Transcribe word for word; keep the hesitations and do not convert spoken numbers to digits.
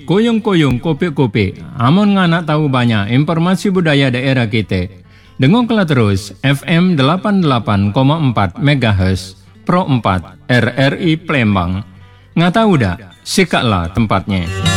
koyong-koyong kopik-kopik. Amun nganak tahu banyak informasi budaya daerah kita. Dengarlah terus F M delapan puluh delapan koma empat megahertz Pro empat R R I Palembang. Nggak tahu dah, sikatlah tempatnya.